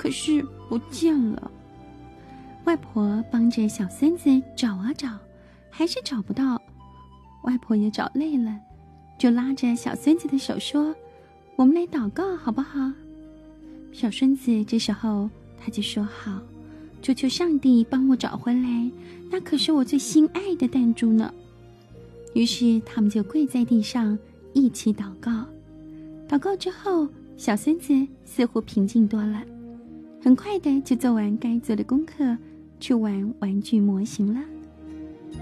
可是不见了。外婆帮着小孙子找啊找，还是找不到。外婆也找累了，就拉着小孙子的手说：“我们来祷告好不好？”小孙子这时候他就说：“好，就求上帝帮我找回来，那可是我最心爱的弹珠呢。”于是他们就跪在地上一起祷告。祷告之后，小孙子似乎平静多了，很快的就做完该做的功课，去玩玩具模型了。